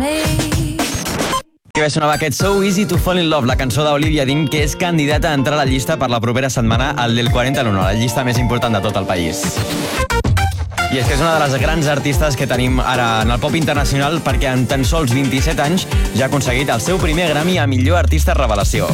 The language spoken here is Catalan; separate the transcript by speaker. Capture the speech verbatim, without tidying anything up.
Speaker 1: Que bé sonava aquest So Easy to Fall in Love, la cançó d'Olivia Dean, que és candidata a entrar a la llista per la propera setmana al del quaranta en uno, la llista més important de tot el país. I és que és una de les grans artistes que tenim ara en el pop internacional perquè en tan sols vint-i-set anys ja ha aconseguit el seu primer Grammy a millor artista revelació.